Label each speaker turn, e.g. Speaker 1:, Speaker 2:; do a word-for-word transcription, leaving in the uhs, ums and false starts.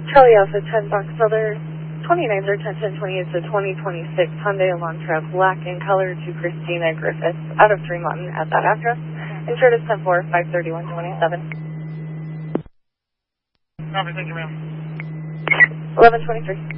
Speaker 1: Charlie Alpha ten Box Builder, twenty-nine or ten ten twenty is the twenty twenty-six Hyundai Elantra black in color to Christina Griffiths out of Fremont at that address. Insured is ten four five thirty-one twenty-seven.
Speaker 2: Copy, thank you, ma'am.
Speaker 1: eleven twenty-three.